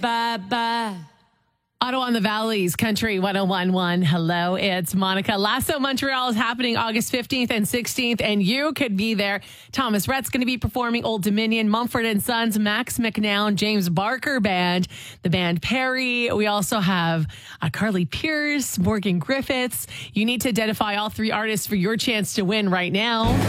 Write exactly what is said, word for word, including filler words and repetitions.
Bye bye. Ottawa on the Valley's Country one oh one point one. Hello, it's Monica. Lasso Montreal is happening August fifteenth and sixteenth, and you could be there. Thomas Rhett's going to be performing Old Dominion, Mumford and Sons, Max McNown, James Barker Band, the band Perry. We also have uh, Carly Pierce, Morgan Griffiths. You need to identify all three artists for your chance to win right now.